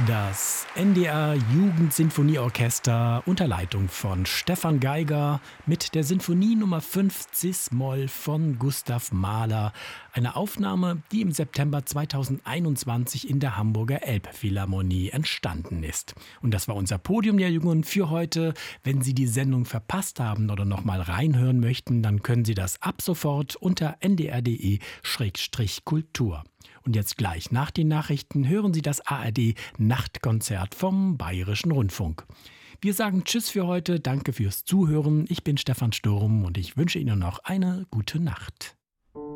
Das NDR Jugendsinfonieorchester unter Leitung von Stefan Geiger mit der Sinfonie Nummer 5 Cis-Moll von Gustav Mahler. Eine Aufnahme, die im September 2021 in der Hamburger Elbphilharmonie entstanden ist. Und das war unser Podium der Jugend für heute. Wenn Sie die Sendung verpasst haben oder noch mal reinhören möchten, dann können Sie das ab sofort unter ndr.de/kultur. Und jetzt gleich nach den Nachrichten hören Sie das ARD-Nachtkonzert vom Bayerischen Rundfunk. Wir sagen Tschüss für heute, danke fürs Zuhören. Ich bin Stefan Sturm und ich wünsche Ihnen noch eine gute Nacht.